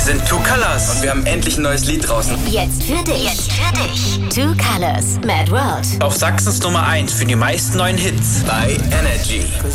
sind Two Colors und wir haben endlich ein neues Lied draußen. Jetzt für dich. Two Colors, Mad World. Auf Sachsens Nummer 1 für die meisten neuen Hits bei Energy.